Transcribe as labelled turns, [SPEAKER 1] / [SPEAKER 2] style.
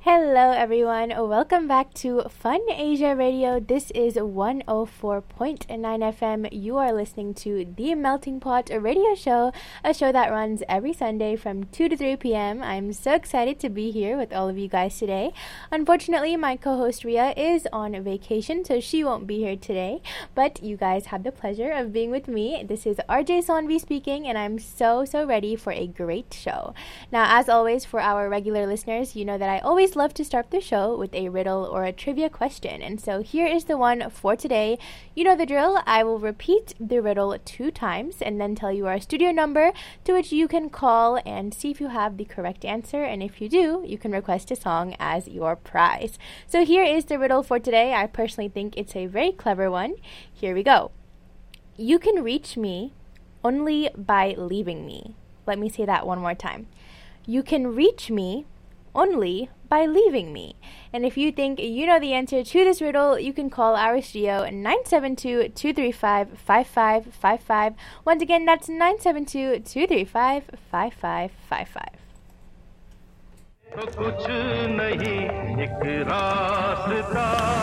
[SPEAKER 1] Hello, everyone. Welcome back to Fun Asia Radio. This is 104.9 FM. You are listening to The Melting Pot, a radio show, a show that runs every Sunday from 2 to 3 p.m. I'm so excited to be here with all of you guys today. Unfortunately, my co-host Ria is on vacation, so she won't be here today. But you guys have the pleasure of being with me. This is RJ Sonvi speaking, and I'm so ready for a great show. Now, as always, for our regular listeners, you know that I always love to start the show with a riddle or a trivia question, and so here is the one for today. You know the drill. I will repeat the riddle 2 times and then tell you our studio number to which you can call and see if you have the correct answer, and if you do, you can request a song as your prize. So here is the riddle for today. I personally think it's a very clever one. Here we go. You can reach me only by leaving me. Let me say that one more time. You can reach me only by leaving me. And if you think you know the answer to this riddle, you can call our studio 972-235-5555. Once again, that's 972-235-5555.
[SPEAKER 2] तो कुछ नहीं एक रास्ता